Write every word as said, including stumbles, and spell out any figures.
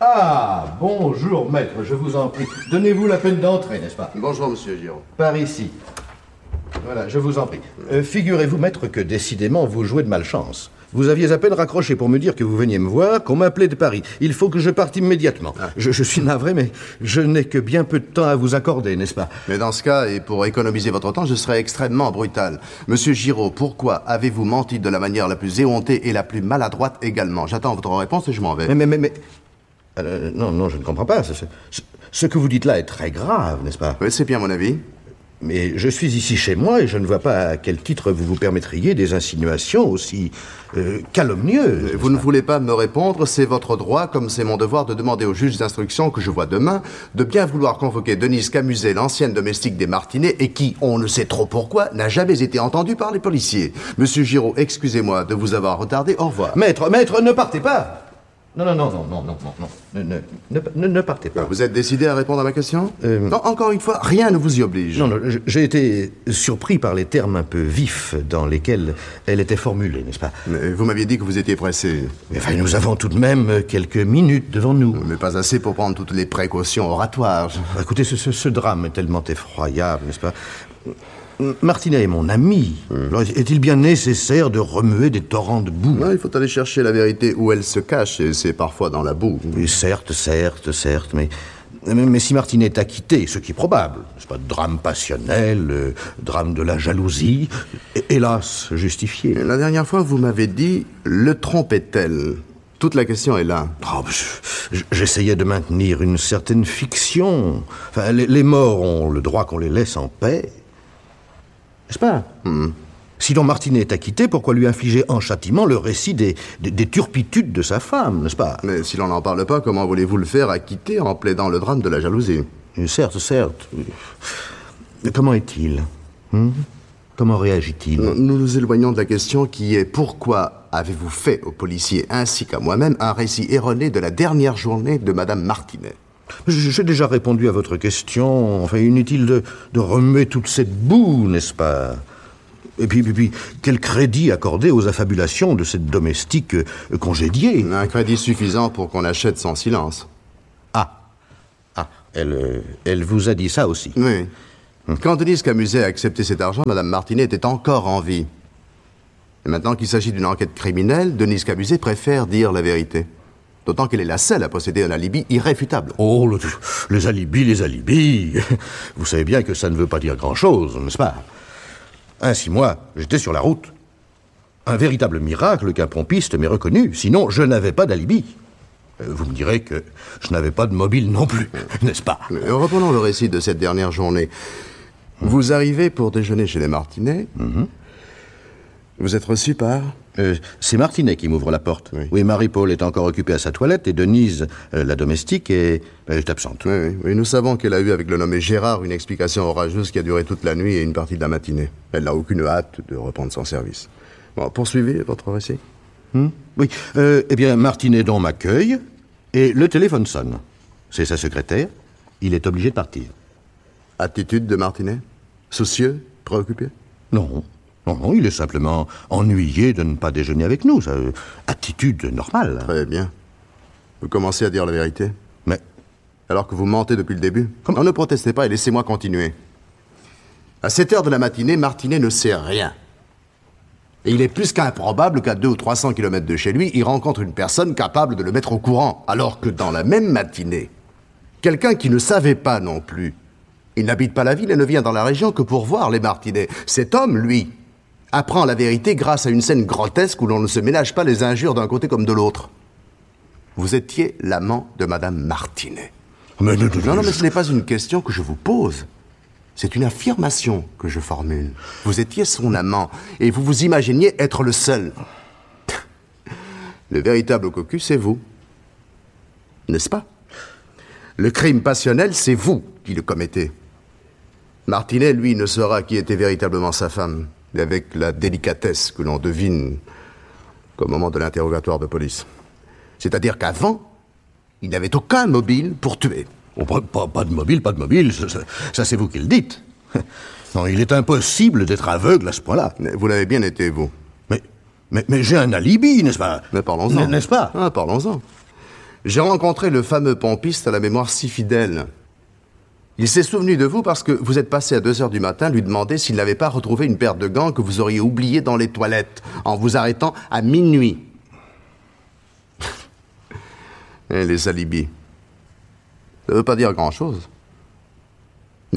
Ah, bonjour, maître, je vous en prie. Donnez-vous la peine d'entrer, n'est-ce pas? Bonjour, monsieur Giraud. Par ici. Voilà, je vous en prie. Euh, figurez-vous, maître, que décidément, vous jouez de malchance. Vous aviez à peine raccroché pour me dire que vous veniez me voir, qu'on m'appelait de Paris. Il faut que je parte immédiatement. Ah. Je, je suis navré, mais je n'ai que bien peu de temps à vous accorder, n'est-ce pas? Mais dans ce cas, et pour économiser votre temps, je serai extrêmement brutal. Monsieur Giraud, pourquoi avez-vous menti de la manière la plus éhontée et la plus maladroite également? J'attends votre réponse et je m'en vais. Mais, mais, mais... mais... Euh, non, non, je ne comprends pas. Ce, ce, ce que vous dites là est très grave, n'est-ce pas? Oui, c'est bien mon avis. Mais je suis ici chez moi et je ne vois pas à quel titre vous vous permettriez des insinuations aussi euh, calomnieuses. Vous ne voulez pas me répondre, c'est votre droit, comme c'est mon devoir de demander au juge d'instruction que je vois demain, de bien vouloir convoquer Denise Camuset, l'ancienne domestique des Martinets, et qui, on ne sait trop pourquoi, n'a jamais été entendue par les policiers. Monsieur Giraud, excusez-moi de vous avoir retardé, au revoir. Maître, maître, ne partez pas! Non, non, non, non, non, non, non, non. Ne, ne, ne, ne partez pas. Vous êtes décidé à répondre à ma question? euh... Non, encore une fois, rien ne vous y oblige. Non, non, j'ai été surpris par les termes un peu vifs dans lesquels elle était formulée, n'est-ce pas? Mais vous m'aviez dit que vous étiez pressé. Mais enfin, nous avons tout de même quelques minutes devant nous. Mais pas assez pour prendre toutes les précautions oratoires. Écoutez, ce, ce, ce drame est tellement effroyable, n'est-ce pas? Martinet est mon ami. Mmh. Est-il bien nécessaire de remuer des torrents de boue? Non, il faut aller chercher la vérité où elle se cache, et c'est parfois dans la boue. Oui, certes, certes, certes, mais... Mais, mais si Martinet est acquitté, ce qui est probable, c'est pas de drame passionnel, euh, drame de la jalousie, hélas, justifié. La dernière fois, vous m'avez dit, le trompait-elle? Toute la question est là. Oh, j'essayais de maintenir une certaine fiction. Enfin, les, les morts ont le droit qu'on les laisse en paix. N'est-ce pas? mmh. Si donc Martinet est acquitté, pourquoi lui infliger en châtiment le récit des, des, des turpitudes de sa femme, n'est-ce pas? Mais si l'on n'en parle pas, comment voulez-vous le faire acquitter en plaidant le drame de la jalousie? Et certes, certes. Mais comment est-il? hmm? Comment réagit-il? Nous nous éloignons de la question qui est pourquoi avez-vous fait aux policiers ainsi qu'à moi-même un récit erroné de la dernière journée de Madame Martinet? J'ai déjà répondu à votre question. Enfin, inutile de, de remuer toute cette boue, n'est-ce pas? Et puis, puis, puis, quel crédit accorder aux affabulations de cette domestique euh, congédiée? Un crédit suffisant pour qu'on achète son silence. Ah. Ah, elle, euh, elle vous a dit ça aussi? Oui. Hum. Quand Denise Camuset a accepté cet argent, Madame Martinet était encore en vie. Et maintenant qu'il s'agit d'une enquête criminelle, Denise Camuset préfère dire la vérité. D'autant qu'elle est la seule à posséder un alibi irréfutable. Oh, le, les alibis, les alibis. Vous savez bien que ça ne veut pas dire grand-chose, n'est-ce pas? Ainsi, moi, j'étais sur la route. Un véritable miracle qu'un pompiste m'ait reconnu. Sinon, je n'avais pas d'alibi. Vous me direz que je n'avais pas de mobile non plus, n'est-ce pas? Mais reprenons le récit de cette dernière journée. Mmh. Vous arrivez pour déjeuner chez les Martinets. Mmh. Vous êtes reçu par... Euh, c'est Martinet qui m'ouvre la porte. Oui, oui Marie-Paul est encore occupée à sa toilette et Denise, euh, la domestique, est, euh, est absente. Oui, oui, oui, nous savons qu'elle a eu avec le nommé Gérard une explication orageuse qui a duré toute la nuit et une partie de la matinée. Elle n'a aucune hâte de reprendre son service. Bon, poursuivez votre récit. Hmm? Oui, euh, eh bien, Martinet donc m'accueille et le téléphone sonne. C'est sa secrétaire. Il est obligé de partir. Attitude de Martinet? Soucieux? Préoccupé? Non. Non, non, il est simplement ennuyé de ne pas déjeuner avec nous. Ça, euh, attitude normale. Très bien. Vous commencez à dire la vérité. Mais... Alors que vous mentez depuis le début. Comment? Non, ne protestez pas et laissez-moi continuer. À sept heures de la matinée, Martinet ne sait rien. Et il est plus qu'improbable qu'à deux ou trois cents kilomètres de chez lui, il rencontre une personne capable de le mettre au courant. Alors que dans la même matinée, quelqu'un qui ne savait pas non plus, il n'habite pas la ville et ne vient dans la région que pour voir les Martinets. Cet homme, lui, apprend la vérité grâce à une scène grotesque où l'on ne se ménage pas les injures d'un côté comme de l'autre. Vous étiez l'amant de Madame Martinet. Mais non, non, non, mais ce n'est pas une question que je vous pose. C'est une affirmation que je formule. Vous étiez son amant et vous vous imaginiez être le seul. Le véritable cocu, c'est vous. N'est-ce pas? Le crime passionnel, c'est vous qui le commettez. Martinet, lui, ne saura qui était véritablement sa femme, avec la délicatesse que l'on devine qu'au moment de l'interrogatoire de police. C'est-à-dire qu'avant, il n'avait aucun mobile pour tuer. Oh, pas, pas, pas de mobile, pas de mobile, ça, ça, ça c'est vous qui le dites. Non, il est impossible d'être aveugle à ce point-là. Mais vous l'avez bien été, vous. Mais, mais, mais j'ai un alibi, n'est-ce pas? Mais parlons-en. N'est-ce pas? Ah, parlons-en. J'ai rencontré le fameux pompiste à la mémoire si fidèle. Il s'est souvenu de vous parce que vous êtes passé à deux heures du matin lui demander s'il n'avait pas retrouvé une paire de gants que vous auriez oubliés dans les toilettes, en vous arrêtant à minuit. Et les alibis, ça ne veut pas dire grand-chose, n'est-ce pas ?